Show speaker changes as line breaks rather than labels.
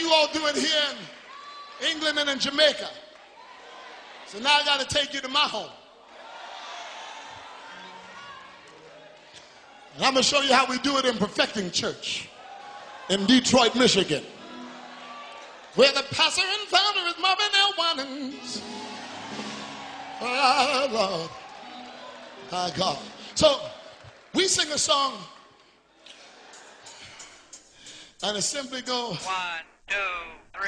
you all doing here in England and in Jamaica? So now I got to take you to my home. And I'm going to show you how we do it in Perfecting Church in Detroit, Michigan, where the pastor and founder is Marvin L. Winans. Oh, Lord. My God. So we sing a song, and it simply goes
1, 2.